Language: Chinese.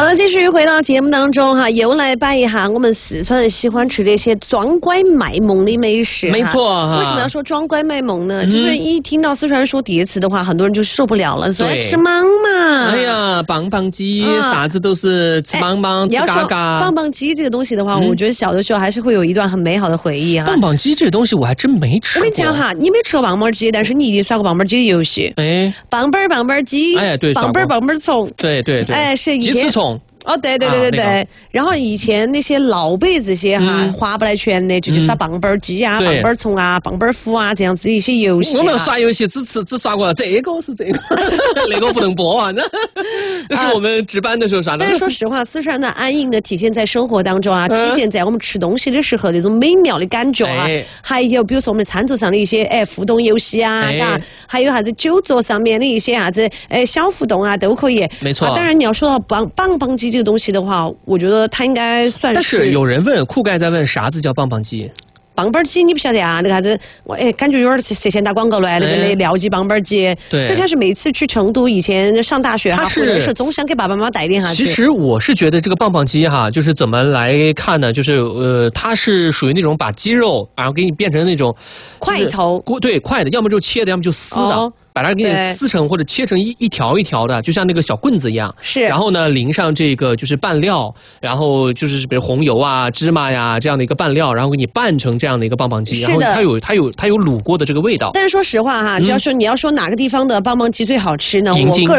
了，继续回到节目当中哈，又来摆一下我们四川人喜欢吃的一些装乖卖萌的美食。 没错哈。 为什么要说装乖卖萌呢？就是一听到四川人说第一次的话，很多人就受不了了，说吃芒嘛。 哎呀，棒棒鸡，啥子都是吃棒棒，吃嘎嘎。 棒棒鸡这个东西的话，我觉得小的时候还是会有一段很美好的回忆哈。 棒棒鸡这个东西我还真没吃过。 我跟你讲哈，你没吃过棒棒鸡，但是你一定耍过棒棒鸡的游戏。 哎， 棒棒鸡， 哎对， 棒棒虫， 对， 哎是鸡翅虫。 哦，对，然后以前那些老辈子些哈，划不来全的，就耍棒棒鸡啊、棒棒虫啊、棒棒虎啊这样子的一些游戏。 我们耍游戏只耍过这个是这个，那个不能播啊，那是我们值班的时候耍的。 但是说实话，四川的安逸呢，体现在生活当中啊，体现在我们吃东西的时候那种美妙的感觉啊。还有比如说我们餐桌上的一些互动游戏啊，还有啥子酒桌上面的一些啥子小互动啊，都可以。 没错。 当然你要说到棒棒鸡这个东西的话，我觉得它应该算是。 但是有人问，酷盖在问啥子叫棒棒鸡？ 棒棒鸡你不晓得啊？那个啥子，感觉有点涉嫌打广告了。那个廖记棒棒鸡， 对。 最开始每次去成都，以前上大学哈，或者是总想给爸爸妈妈带点啥子。 其实我是觉得这个棒棒鸡哈，就是怎么来看呢？就是它是属于那种把鸡肉，然后给你变成那种块头， 对，块的，要么就切的，要么就撕的。把它给你撕成或者切成一条一条的，就像那个小棍子一样。 是。 然后呢，淋上这个就是拌料，然后就是比如红油啊、芝麻呀这样的一个拌料，然后给你拌成这样的一个棒棒鸡。然后它有卤过的这个味道。 但是说实话哈，你要说哪个地方的棒棒鸡最好吃呢？ 银津。